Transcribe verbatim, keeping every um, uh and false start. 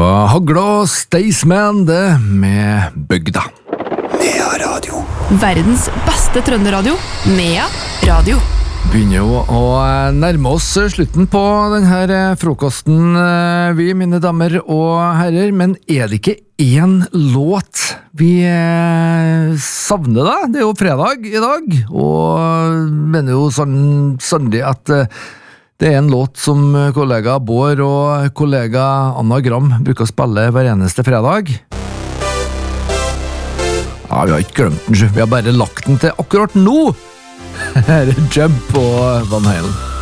var Hagla og Staysman det med Bygda. Nea Radio. Verdens beste trønderadio. Nea Radio. Begynner jo å nærme oss slutten på denne frokosten, vi, mine damer og herrer, men er det ikke en låt vi savner da? Det er jo fredag i dag, og mener jo sånn, sannelig at det er en låt som kollega Bård og kollega Anna Gram bruker å spille hver eneste fredag. Ja, vi har ikke glemt den, vi har bare lagt den til akkurat nå. Her er Jump på Van Halen.